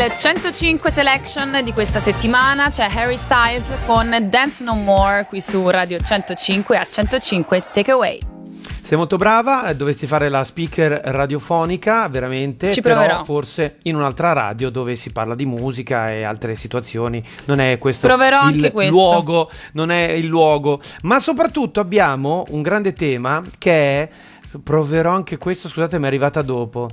Il 105 selection di questa settimana c'è Harry Styles con Dance No More qui su Radio 105 a 105 Takeaway. Sei molto brava, dovresti fare la speaker radiofonica, veramente. Ci proverò. Però forse in un'altra radio dove si parla di musica e altre situazioni. Non è questo Proverò anche questo. luogo, non è il luogo. Ma soprattutto abbiamo un grande tema che è... Proverò anche questo, scusate, mi è arrivata dopo.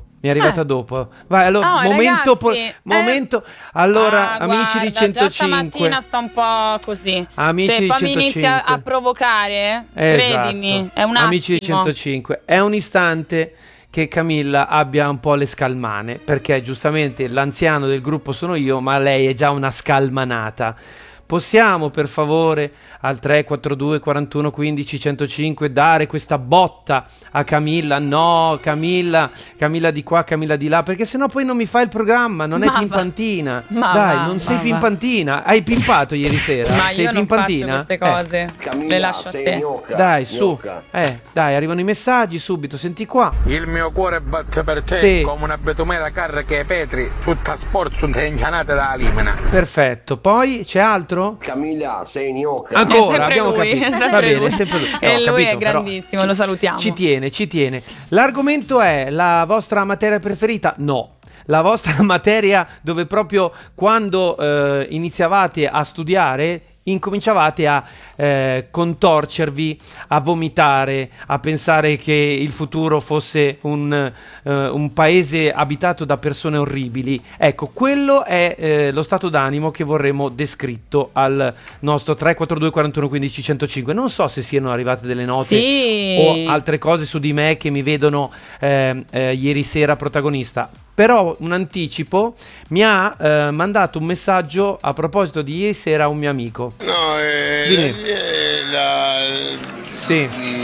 Vai, allora, momento. Allora, amici guarda, di 105. Già stamattina sta un po' così. Amici se di poi 105. mi inizia a provocare, credimi, è un attimo. Amici di 105, è un istante che Camilla abbia un po' le scalmane, perché giustamente l'anziano del gruppo sono io, ma lei è già una scalmanata. Possiamo per favore al 342 41 15 105 dare questa botta a Camilla? No, Camilla di qua, Camilla di là, perché sennò poi non mi fa il programma, non è pimpantina. Dai, non sei pimpantina. Hai pimpato ieri sera? Ma sei io non pimpantina? faccio queste cose. Camilla, le lascio a te. Gnocca, dai, su. gnocca. Dai, arrivano i messaggi subito, senti qua. Il mio cuore batte per te, Sì. come una betumera carica ai petri, tutta sporza insegnata da limena. Perfetto, poi c'è altro? Camilla, sei gnocca. Ancora, È sempre abbiamo lui, capito. è sempre Va bene, lui. è sempre lui. E lui capito, è però grandissimo, lo salutiamo. Ci tiene. L'argomento è la vostra materia preferita? No. La vostra materia dove proprio quando iniziavate a studiare incominciavate a contorcervi, a vomitare, a pensare che il futuro fosse un paese abitato da persone orribili. Ecco, quello è lo stato d'animo che vorremmo descritto al nostro 342 41 15 105. Non so se siano arrivate delle note o altre cose su di me che mi vedono ieri sera protagonista. Però un anticipo, mi ha mandato un messaggio a proposito di ieri sera un mio amico. No, Sì.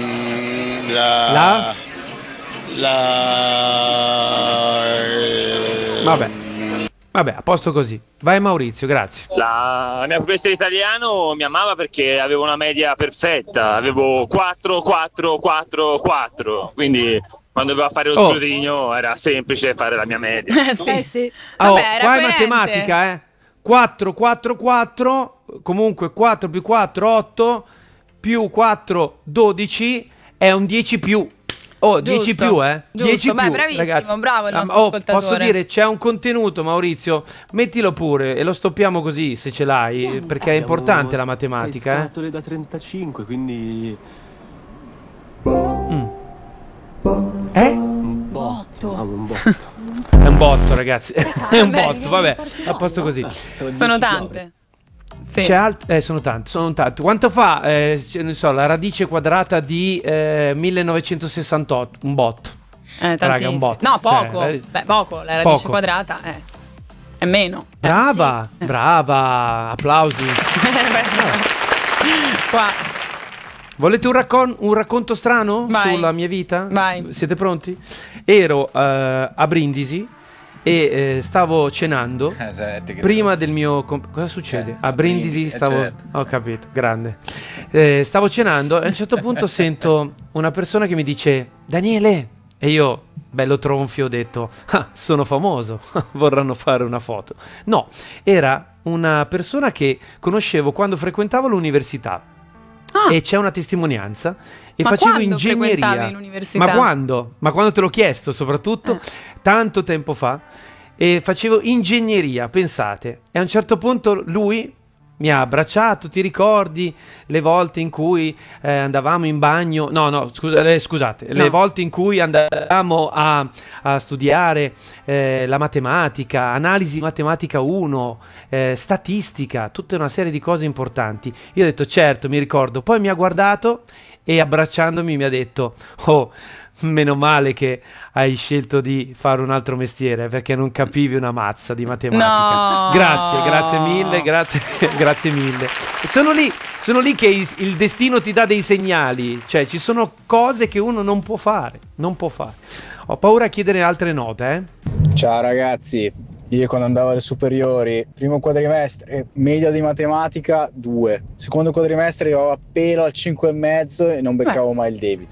Vabbè, a posto così. Vai Maurizio, grazie. La mia professoressa di italiano mi amava perché avevo una media perfetta, avevo 4, 4, 4, 4, quindi quando doveva fare lo scrutinio era semplice fare la mia media. Sì. Vabbè, era qua è coerente. matematica, 4, 4, 4, comunque 4 più 4, 8, più 4, 12, è un 10 più. Oh, 10 più, Giusto. 10 Beh, più, bravissimo, ragazzi. bravo il nostro ascoltatore. Posso dire, c'è un contenuto, Maurizio, mettilo pure e lo stoppiamo così se ce l'hai, perché è importante la matematica. 6 scatole da 35, quindi... Un botto. È un botto, ragazzi. È un botto, vabbè, a posto così. Sono tante. Sì. Sono tante. Quanto fa, non so, la radice quadrata di 1968? Un botto. Raga, un botto. No, poco. Cioè, Poco. La radice poco. quadrata è meno. Brava, Sì. brava. Applausi. Qua. Volete un racconto strano Vai. sulla mia vita? Vai. Siete pronti? Ero a Brindisi e stavo cenando prima del mio cosa succede? A Brindisi stavo certo. Ho capito, grande. Stavo cenando e a un certo punto sento una persona che mi dice Daniele, e io bello tronfio ho detto sono famoso, vorranno fare una foto. No, era una persona che conoscevo quando frequentavo l'università. E c'è una testimonianza e Ma facevo quando ingegneria. frequentavi l'università? Ma quando? Ma quando te l'ho chiesto, soprattutto tanto tempo fa, e facevo ingegneria, pensate. E a un certo punto lui mi ha abbracciato, ti ricordi le volte in cui andavamo in bagno? Scusate, le volte in cui andavamo a studiare la matematica, analisi matematica 1, statistica, tutta una serie di cose importanti. Io ho detto certo, mi ricordo. Poi mi ha guardato e abbracciandomi mi ha detto meno male che hai scelto di fare un altro mestiere perché non capivi una mazza di matematica. No. Grazie mille, grazie mille. Sono lì che il destino ti dà dei segnali, cioè ci sono cose che uno non può fare. Ho paura a chiedere altre note, Ciao ragazzi, io quando andavo alle superiori, primo quadrimestre, media di matematica 2, secondo quadrimestre arrivavo a pelo al 5,5 e non beccavo mai il debito.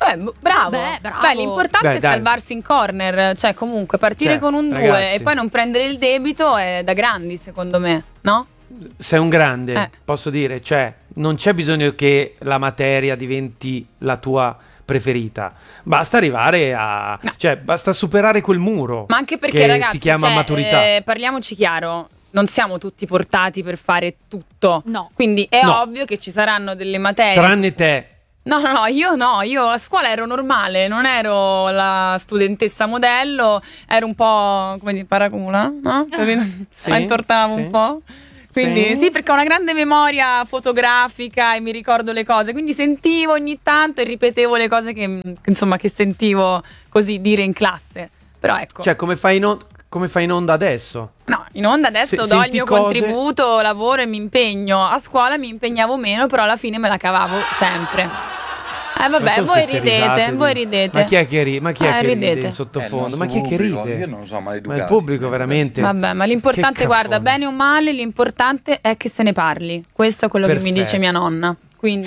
Bravo. Bravo. Beh, l'importante Beh, è dai. salvarsi in corner, cioè comunque partire Cioè, con un 2 ragazzi. e poi non prendere il debito è da grandi, secondo me, no? Sei un grande, Eh. posso dire, cioè non c'è bisogno che la materia diventi la tua preferita, basta arrivare a, cioè basta superare quel muro. Ma anche perché, che ragazzi, si chiama cioè, maturità. Parliamoci chiaro, non siamo tutti portati per fare tutto. No. Quindi è No. ovvio che ci saranno delle materie. Tranne te. No, io a scuola ero normale, non ero la studentessa modello, ero un po', come dire, paracula, no? Capito? Sì, La intortavo sì. un po'. Quindi Sì. sì, perché ho una grande memoria fotografica e mi ricordo le cose, quindi sentivo ogni tanto e ripetevo le cose che sentivo così dire in classe. Però ecco, Cioè come fai in onda adesso? no, in onda adesso Se- do il senti mio cose- contributo, lavoro e mi impegno. A scuola mi impegnavo meno, però alla fine me la cavavo sempre. Non Vabbè, sono voi queste risate ridete. Ma chi è che ride? Ma chi è che ride ridete. in sottofondo? il Ma chi è che nostro ride? pubblico, io non so, Ma il maleducati. pubblico veramente. Vabbè, ma l'importante, Che guarda, caffone. bene o male, l'importante è che se ne parli. Questo è quello che mi Perfetto. dice mia nonna. Quindi,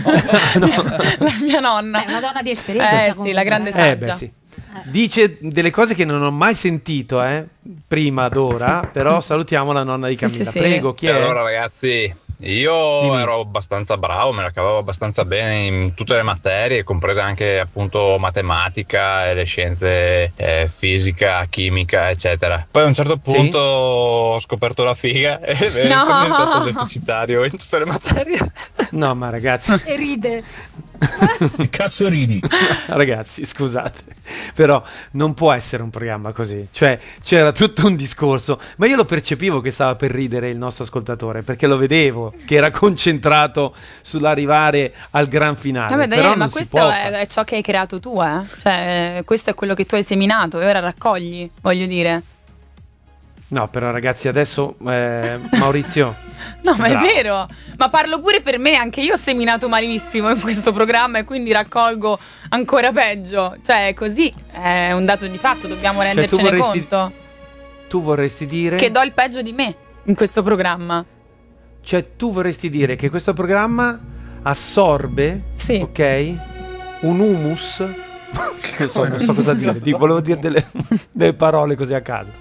la mia nonna. È una donna di esperienza. Sì, comunque, la grande ragazzi. saggia. Beh, sì. Dice delle cose che non ho mai sentito, prima d'ora, però salutiamo la nonna di Sì, Camilla. sì, sì. Prego, chi è? Allora ragazzi, io Dimmi. ero abbastanza bravo, me la cavavo abbastanza bene in tutte le materie, comprese anche appunto matematica e le scienze, fisica, chimica, eccetera. Poi a un certo punto ho scoperto la figa e No. sono diventato deficitario in tutte le materie. No, ma ragazzi, E ride. Che cazzo ridi? ragazzi, scusate, però non può essere un programma così. Cioè, c'era tutto un discorso, ma io lo percepivo che stava per ridere il nostro ascoltatore, perché lo vedevo che era concentrato sull'arrivare al gran finale. Vabbè, Però Daniele, non ma si questo può è ciò che hai creato tu, eh? Cioè, questo è quello che tu hai seminato e ora raccogli, voglio dire. No, però ragazzi, adesso Maurizio. No, ma bravo. è vero. Ma parlo pure per me, anche io ho seminato malissimo in questo programma e quindi raccolgo ancora peggio. Cioè, è così, è un dato di fatto, dobbiamo rendercene vorresti- conto. Tu vorresti dire Che do il peggio di me in questo programma. Cioè, tu vorresti dire che questo programma assorbe, Sì. ok, un humus. Non so cosa dire, volevo dire delle parole così a caso.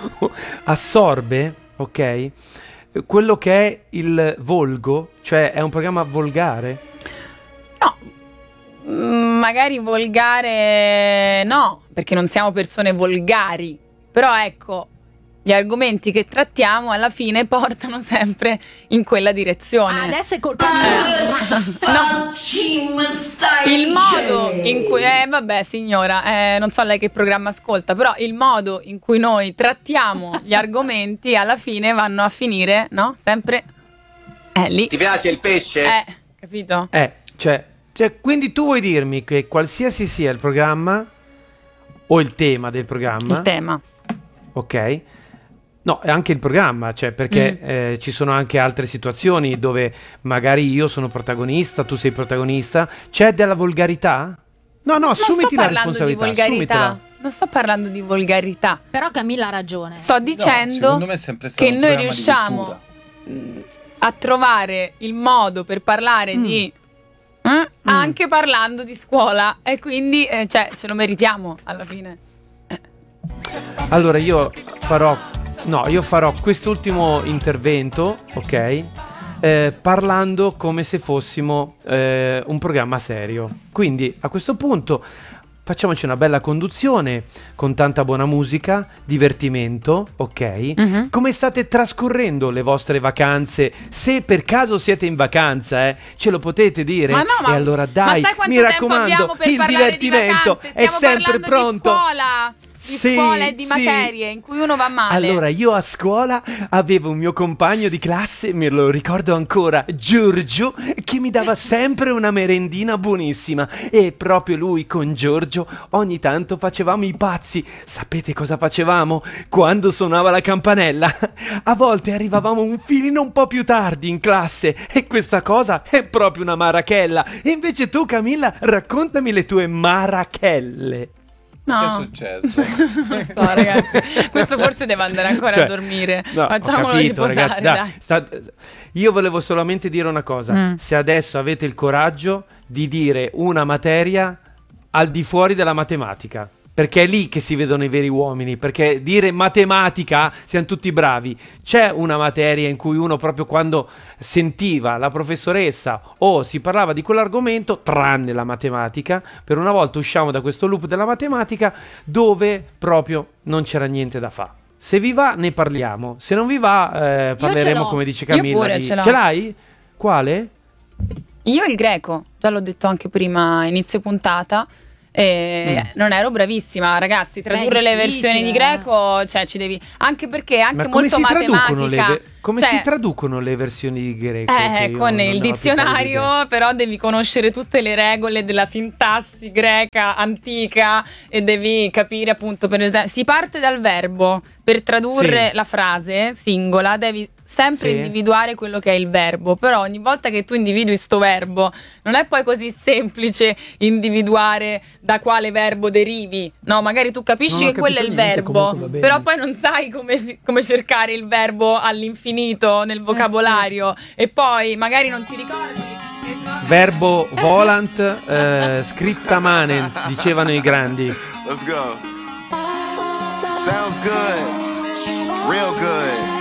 Assorbe, ok, quello che è il volgo, cioè è un programma volgare. No, magari volgare no, perché non siamo persone volgari. Però ecco, gli argomenti che trattiamo alla fine portano sempre in quella direzione. Adesso è colpa mia. No, il modo in cui vabbè signora, non so lei che programma ascolta, però il modo in cui noi trattiamo gli argomenti alla fine vanno a finire, no? Sempre lì. Ti piace il pesce? Capito? Cioè, quindi tu vuoi dirmi che qualsiasi sia il programma o il tema del programma, Il tema. ok? No, è anche il programma, cioè perché ci sono anche altre situazioni dove magari io sono protagonista, tu sei protagonista. C'è della volgarità? No, Non sto assumiti la parlando di responsabilità. volgarità. assumitela. Non sto parlando di volgarità. Però Camilla ha ragione. Sto dicendo secondo me è sempre stato che un noi programma di riusciamo cultura. a trovare il modo per parlare di anche parlando di scuola e quindi cioè, ce lo meritiamo alla fine. Allora io farò quest'ultimo intervento, ok? Parlando come se fossimo un programma serio. Quindi a questo punto facciamoci una bella conduzione con tanta buona musica, divertimento, ok? Come state trascorrendo le vostre vacanze? Se per caso siete in vacanza, ce lo potete dire. Ma no, ma, e allora dai, ma sai quanto mi tempo raccomando, abbiamo per il parlare di divertimento vacanze? è Stiamo sempre parlando pronto. di scuola. Di Sì, scuola e di sì. materie in cui uno va male. Allora, io a scuola avevo un mio compagno di classe, me lo ricordo ancora, Giorgio, che mi dava sempre una merendina buonissima. E proprio lui con Giorgio ogni tanto facevamo i pazzi. Sapete cosa facevamo? Quando suonava la campanella, a volte arrivavamo un filino un po' più tardi in classe. E questa cosa è proprio una marachella. E invece tu, Camilla, raccontami le tue marachelle. Che è No, successo? non so ragazzi, questo forse deve andare ancora Cioè, a dormire. no, ho Facciamolo capito, riposare, ragazzi, dai. Io volevo solamente dire una cosa. Se adesso avete il coraggio di dire una materia al di fuori della matematica. Perché è lì che si vedono i veri uomini. Perché dire matematica, siamo tutti bravi. C'è una materia in cui uno, proprio quando sentiva la professoressa o si parlava di quell'argomento, tranne la matematica, per una volta usciamo da questo loop della matematica dove proprio non c'era niente da fare. Se vi va ne parliamo, se non vi va parleremo, come dice Camilla. Io pure ce l'ho. Ce l'hai? Quale? Io il greco, già l'ho detto anche prima, inizio puntata. Non ero bravissima, ragazzi. Tradurre le versioni di greco, cioè ci devi. Anche perché è anche molto matematica. Come si traducono le versioni di greco? Con il dizionario, però devi conoscere tutte le regole della sintassi greca antica e devi capire, appunto, per esempio, si parte dal verbo. Per tradurre la frase singola devi sempre individuare quello che è il verbo, però ogni volta che tu individui sto verbo non è poi così semplice individuare da quale verbo derivi, no? Magari tu capisci che quello è il verbo, però poi non sai come cercare il verbo all'infinito nel vocabolario e poi magari non ti ricordi. Verbo volant scripta manen, dicevano i grandi. Let's go. Sounds good. Real good.